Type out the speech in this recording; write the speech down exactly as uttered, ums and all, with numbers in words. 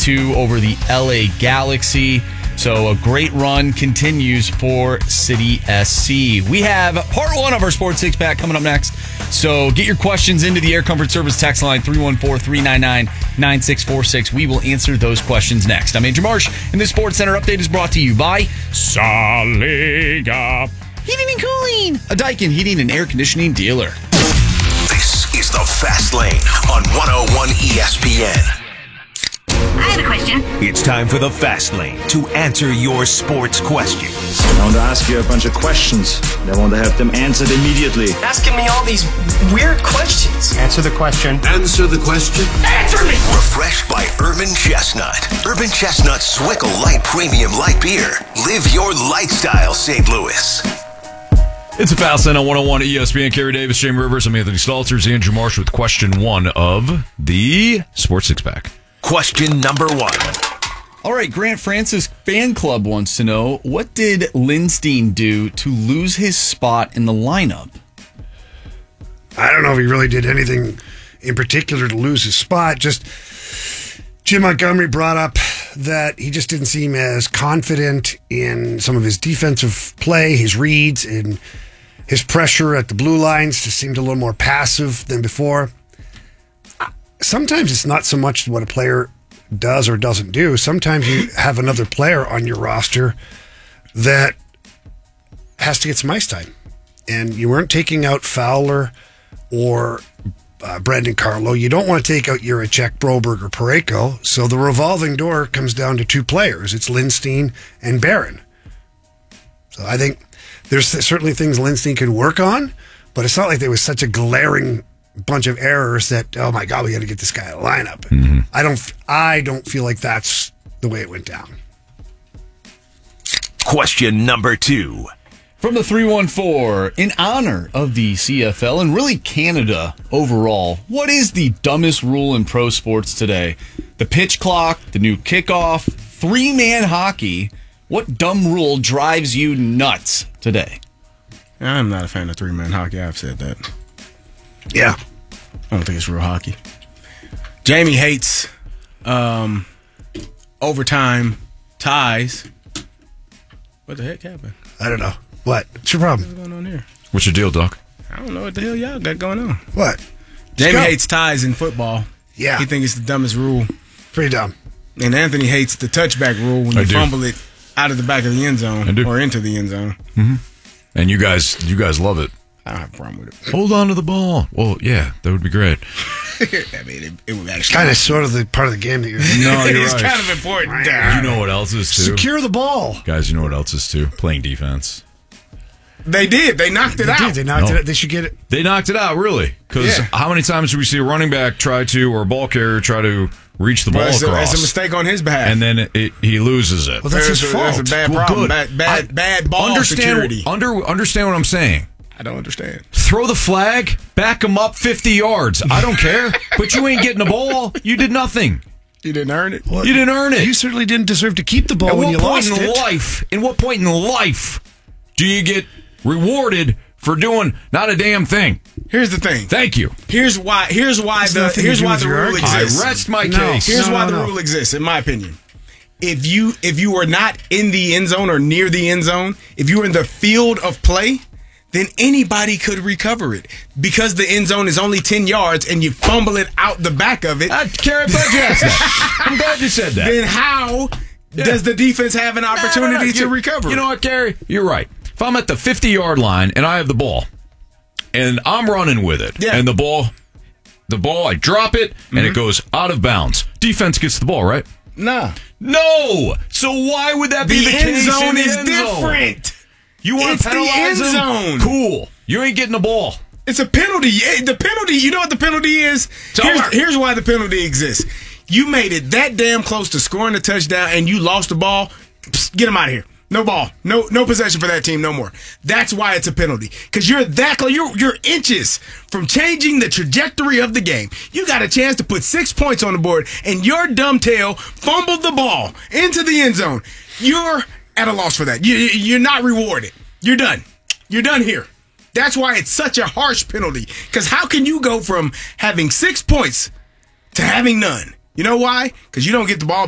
two over the L A Galaxy. So a great run continues for City S C. We have part one of our Sports Six Pack coming up next. So get your questions into the Air Comfort Service text line three one four, three nine nine, nine six four six. We will answer those questions next. I'm Andrew Marsh, and this Sports Center update is brought to you by Saliga Heating and Cooling, a Daikin heating and air conditioning dealer. This is the Fast Lane on one oh one E S P N. I have a question. It's time for the Fast Lane to answer your sports questions. I want to ask you a bunch of questions. I want to have them answered immediately. Asking me all these weird questions. Answer the question. Answer the question. Answer me! Refreshed by Urban Chestnut. Urban Chestnut Swickle Light Premium Light Beer. Live your lifestyle, Saint Louis. It's a Fast Lane on one oh one E S P N. Kerry Davis, Jamie Rivers, I'm Anthony Stalters, Andrew Marsh with question one of the Sports Six Pack. Question number one. All right, Grant Francis Fan Club wants to know, what did Lindstein do to lose his spot in the lineup? I don't know if he really did anything in particular to lose his spot. Just Jim Montgomery brought up that he just didn't seem as confident in some of his defensive play, his reads, and his pressure at the blue lines just seemed a little more passive than before. Sometimes it's not so much what a player does or doesn't do. Sometimes you have another player on your roster that has to get some ice time. And you weren't taking out Fowler or uh, Brandon Carlo. You don't want to take out Jiricek, Broberg, or Parayko. So the revolving door comes down to two players. It's Lindstein and Barron. So I think there's certainly things Lindstein could work on, but it's not like there was such a glaring bunch of errors that, oh my God, we got to get this guy out of the lineup. Mm-hmm. I don't I don't feel like that's the way it went down. Question number two. From the three one four, in honor of the C F L and really Canada overall, what is the dumbest rule in pro sports today? The pitch clock, the new kickoff, three-man hockey. What dumb rule drives you nuts today? I'm not a fan of three-man hockey. I've said that. Yeah. I don't think it's real hockey. Jamie hates um, overtime ties. What the heck happened? I don't know. What? What's your problem? What's going on here? What's your deal, Doc? I don't know what the hell y'all got going on. What? Jamie hates ties in football. Yeah. He thinks it's the dumbest rule. Pretty dumb. And Anthony hates the touchback rule when I you do. fumble it out of the back of the end zone I do. or into the end zone. Mm-hmm. And you guys, you guys love it. I don't have a problem with it. Hold on to the ball. Well, yeah, that would be great. I mean, it, it would actually Kind of sort of the part of the game that you're No, you're it's right. kind of important. You know what else is too? Secure the ball. Guys, you know what else is too? Playing defense. They did. They knocked it They out. did. They knocked No. it out. They should get it. They knocked it out, really. Because Yeah. how many times do we see a running back try to, or a ball carrier try to reach the ball Well, it's, a, across? it's a mistake on his behalf. And then it, it, he loses it. Well, that's his There's a- there's fault. a bad Well, problem. good. Bad, bad, I bad ball understand, security. Under, understand what I'm saying. I don't understand. Throw the flag, back him up fifty yards. I don't care. But you ain't getting the ball. You did nothing. You didn't earn it. Well, You didn't earn it. You certainly didn't deserve to keep the ball At when what you point lost in it. life, in what point in life do you get rewarded for doing not a damn thing? Here's the thing. Thank you. Here's why. Here's why Has the. nothing to Here's do why with the your rule argument. I exists. rest my No. case. Here's No, why no, the no. rule exists, in my opinion. If you if you were not in the end zone or near the end zone, if you were in the field of play, then anybody could recover it. Because the end zone is only ten yards and you fumble it out the back of it, Uh, Carrie, I'm glad you asked that. I'm glad you said that. then how Yeah. does the defense have an No, no, opportunity no. to You- recover You know it? what, Gary? You're right. If I'm at the fifty-yard line and I have the ball, and I'm running with it, Yeah. and the ball, the ball, I drop it, and it goes out of bounds. Defense gets the ball, right? Nah. No. So why would that be The the end case zone in the is end zone? different. You want It's to the penalize end them? zone. Cool. You ain't getting the ball. It's a penalty. Yeah, the penalty, you know what the penalty is? It's Here's, over. here's why the penalty exists. You made it that damn close to scoring a touchdown and you lost the ball. Psst, get him out of here. No ball. No no possession for that team no more. That's why it's a penalty. Because you're that close. You're, you're inches from changing the trajectory of the game. You got a chance to put six points on the board and your dumb tail fumbled the ball into the end zone. You're at a loss for that. You, you're not rewarded. You're done. You're done here. That's why it's such a harsh penalty. Because how can you go from having six points to having none? You know why? Because you don't get the ball